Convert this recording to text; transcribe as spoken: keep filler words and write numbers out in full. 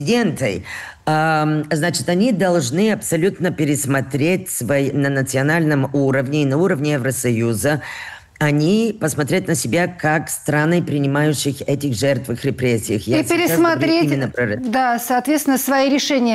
президентой, ам, значит, они должны абсолютно пересмотреть свои на национальном уровне и на уровне Евросоюза, они посмотреть на себя как страны, принимающих этих жертв в репрессиях. Я И сейчас говорю пересмотреть, именно про... да, соответственно, свои решения.